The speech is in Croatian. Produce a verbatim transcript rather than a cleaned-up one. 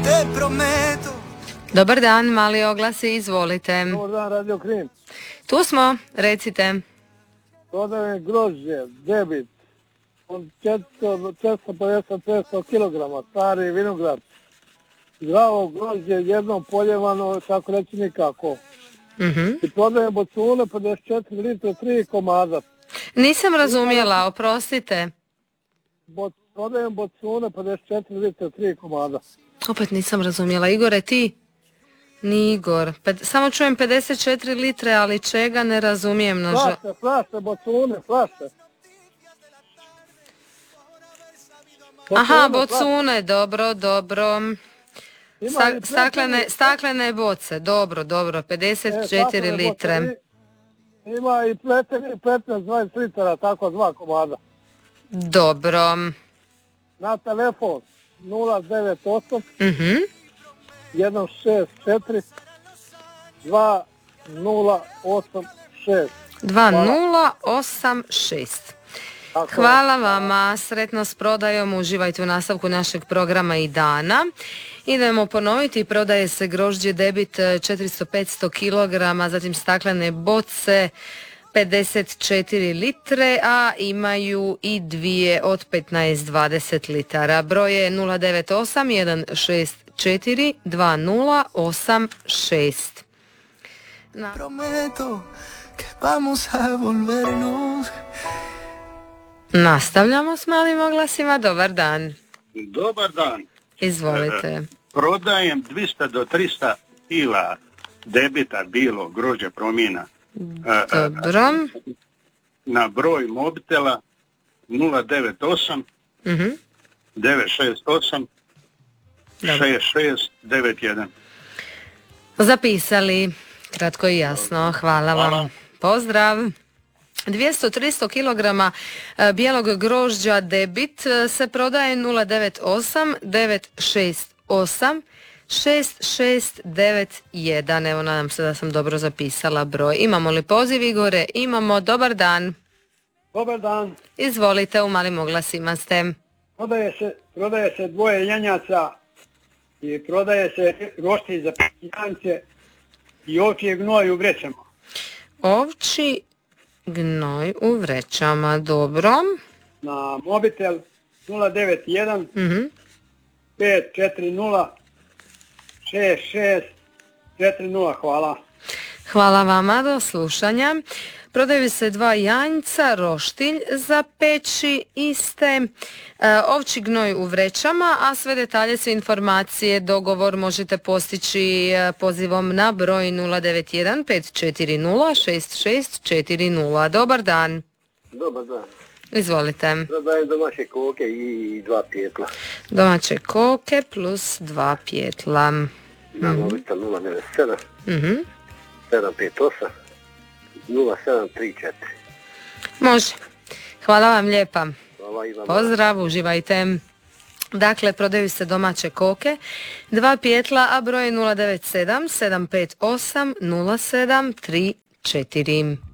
te prometo. Dobar dan, mali oglasi, izvolite. Dobar dan, Radio Krim. Tu smo, recite. Prodajem grožđe, debit, od četiristo pedeset petsto kilograma, stari vinograd. Zdravo grožđe, jednom poljevano, tako reći nikako. Uh-huh. I prodajem bocune, pedeset četiri litre, tri komada. Nisam razumjela, oprostite. Bo, prodajem bocune, pedeset četiri litre, tri komada. Opet nisam razumjela. Igore, ti? Ni Igor. Ped, samo čujem pedeset četiri litre, ali čega ne razumijem. Na ža... Flaše, flaše, bocune, flaše. Aha, bocune, dobro, dobro. Sta, i staklene, staklene boce, dobro, dobro, pedeset četiri e, litre. Boce, ima i pleteni, petnaest dvadeset litara, tako dva komada. Dobro. Na telefon nula devet osam Mhm. jedan šest četiri dva nula osam šest. dva nula osam šest. Hvala vama, sretno s prodajom, uživajte u nastavku našeg programa i dana. Idemo ponoviti, prodaje se grožđe debit četiristo do petsto kilograma, zatim staklene boce pedeset četiri litre, a imaju i dvije od petnaest dvadeset litara. Broj je nula devet osam jedan šest četiri dva nula osam šest. Na... Prometo que vamos a volvernos. Nastavljamo s malim oglasima. Dobar dan. Dobar dan. Izvolite. E, prodajem dvjesto do tristo kila debita bilo grožđe promjena. E, Dobro. Na broj mobitela nula devet osam Uh-huh. devet šest osam šest šest devet jedan. Zapisali. Kratko i jasno. Hvala vam. Hvala. Pozdrav. dvjesto do tristo kilograma bijelog grožđa debit se prodaje nula devet osam devet šest osam šest šest devet jedan. Evo, nadam se da sam dobro zapisala broj. Imamo li poziv, Igore? Imamo. Dobar dan. Dobar dan. Izvolite, u malim oglasima ste. Prodaje se, prodaje se dvoje janjaca i prodaje se roštilj za pijance i ovčji gnoj u vrećama. Ovči gnoj u vrećama, dobro. Na mobitel nula devet jedan Uh-huh. pet četiri nula šest šest četiri nula. Hvala. Hvala vama, do slušanja. Prodaju se dva janjca, roštilj za peći iste, e, ovčji gnoj u vrećama, a sve detalje, sve informacije, dogovor možete postići e, pozivom na broj nula devet jedan pet četiri nula šest šest četiri nula. Dobar dan. Dobar dan. Izvolite. Prodajem domaće koke i dva pjetla. Domaće koke plus dva pjetla. Na mobitel nula devet sedam Mhm. sedam pet osam nula sedam tri četiri. Može. Hvala vam lijepa. Hvala i vam. Pozdrav, uživajte. Dakle, prodaju se domaće koke, dva pjetla, a broj nula devet sedam sedam pet osam nula sedam tri četiri.